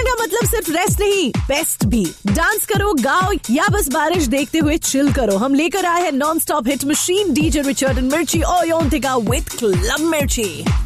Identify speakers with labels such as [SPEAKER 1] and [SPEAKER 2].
[SPEAKER 1] का मतलब सिर्फ रेस्ट नहीं, बेस्ट भी। डांस करो, गाओ या बस बारिश देखते हुए चिल करो, हम लेकर आए हैं non stop hit machine DJ Richard and मिर्ची और योंतिका विद क्लब मिर्ची।